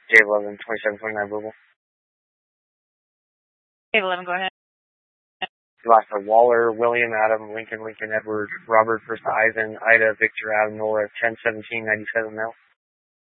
J11, 2729 Louisville. J11, go ahead. Last for Waller, William, Adam, Lincoln, Edward, Robert, First Ivan, Ida, Victor, Adam, Nora, 101797 Mel.